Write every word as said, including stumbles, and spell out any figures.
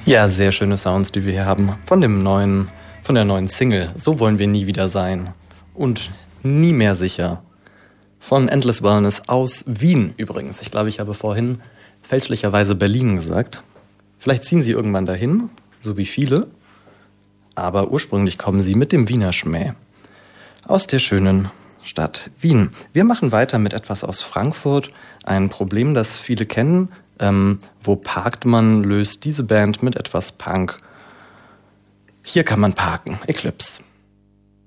Ja, sehr schöne Sounds, die wir hier haben. Von dem neuen, von der neuen Single. So wollen wir nie wieder sein. Und nie mehr sicher. Von Endless Wellness aus Wien übrigens. Ich glaube, ich habe vorhin fälschlicherweise Berlin gesagt. Vielleicht ziehen sie irgendwann dahin, so wie viele. Aber ursprünglich kommen sie mit dem Wiener Schmäh. Aus der schönen Stadt Wien. Wir machen weiter mit etwas aus Frankfurt. Ein Problem, das viele kennen. Ähm, wo parkt man, löst diese Band mit etwas Punk. Hier kann man parken. Eclipse.